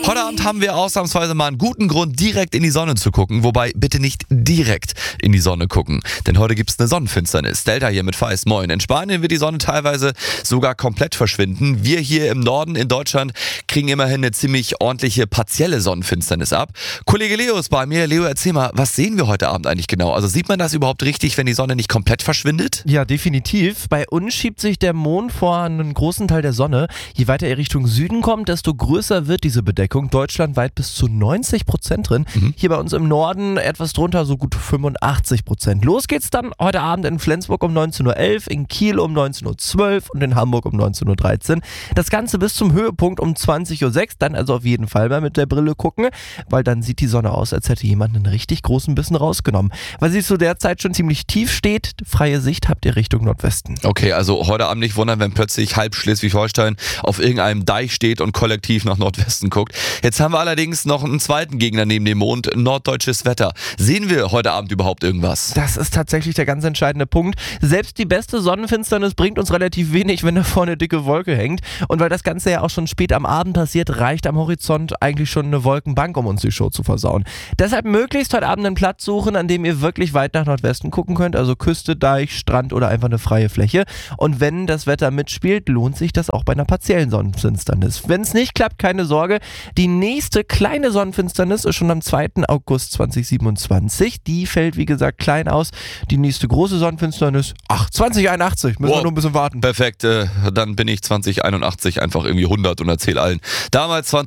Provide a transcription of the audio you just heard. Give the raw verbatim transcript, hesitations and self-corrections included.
Heute Abend haben wir ausnahmsweise mal einen guten Grund, direkt in die Sonne zu gucken. Wobei, bitte nicht direkt in die Sonne gucken. Denn heute gibt es eine Sonnenfinsternis. Delta hier mit Feist, moin. In Spanien wird die Sonne teilweise sogar komplett verschwinden. Wir hier im Norden in Deutschland kriegen immerhin eine ziemlich ordentliche partielle Sonnenfinsternis ab. Kollege Leo ist bei mir. Leo, erzähl mal, was sehen wir heute Abend eigentlich genau? Also sieht man das überhaupt richtig, wenn die Sonne nicht komplett verschwindet? Ja, definitiv. Bei uns schiebt sich der Mond vor einen großen Teil der Sonne. Je weiter er Richtung Süden kommt, desto größer wird diese Bedeckung. Deutschlandweit bis zu neunzig Prozent drin. Mhm. Hier bei uns im Norden etwas drunter, so gut fünfundachtzig Prozent. Los geht's dann heute Abend in Flensburg um neunzehn Uhr elf, in Kiel um neunzehn Uhr zwölf und in Hamburg um neunzehn Uhr dreizehn. Das Ganze bis zum Höhepunkt um zwanzig Uhr sechs. Dann also auf jeden Fall mal mit der Brille gucken, weil dann sieht die Sonne aus, als hätte jemand einen richtig großen Bissen rausgenommen. Weil sie zu der Zeit schon ziemlich tief steht, freie Sicht habt ihr Richtung Nordwesten. Okay, also heute Abend nicht wundern, wenn plötzlich halb Schleswig-Holstein auf irgendeinem Deich steht und kollektiv nach Nordwesten guckt. Jetzt haben wir allerdings noch einen zweiten Gegner neben dem Mond, norddeutsches Wetter. Sehen wir heute Abend überhaupt irgendwas? Das ist tatsächlich der ganz entscheidende Punkt. Selbst die beste Sonnenfinsternis bringt uns relativ wenig, wenn da vorne eine dicke Wolke hängt. Und weil das Ganze ja auch schon spät am Abend passiert, reicht am Horizont eigentlich schon eine Wolkenbank, um uns die Show zu versauen. Deshalb möglichst heute Abend einen Platz suchen, an dem ihr wirklich weit nach Nordwesten gucken könnt, also Küste, Deich, Strand oder einfach eine freie Fläche. Und wenn das Wetter mitspielt, lohnt sich das auch bei einer partiellen Sonnenfinsternis. Wenn es nicht klappt, keine Sorge. Die nächste kleine Sonnenfinsternis ist schon am zweiten August zweitausendsiebenundzwanzig. Die fällt, wie gesagt, klein aus. Die nächste große Sonnenfinsternis, ach, zwanzig einundachtzig. Müssen wow. wir nur ein bisschen warten. Perfekt, äh, dann bin ich zwanzig einundachtzig einfach irgendwie hundert und erzähl allen. Damals